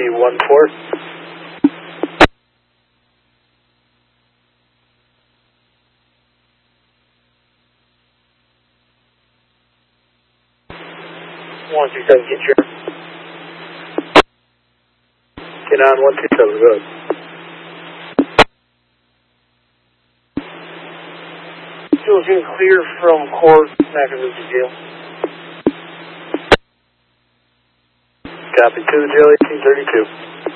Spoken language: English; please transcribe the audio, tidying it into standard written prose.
314. One two seven, get your. Get on 127, go ahead. Fuel's getting clear from Court, Mackenzie Jail. Copy to the jail 1832.